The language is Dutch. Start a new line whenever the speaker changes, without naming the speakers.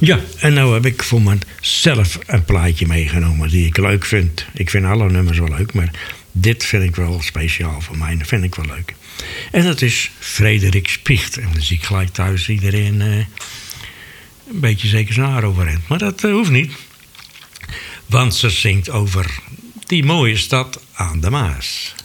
Ja, en nou heb ik voor mezelf een plaatje meegenomen die ik leuk vind. Ik vind alle nummers wel leuk, maar dit vind ik wel speciaal voor mij. Dat vind ik wel leuk. En dat is Frederik Spiecht. En dan zie ik gelijk thuis iedereen een beetje zeker zijn haar overeind. Maar dat hoeft niet. Want ze zingt over die mooie stad aan de Maas.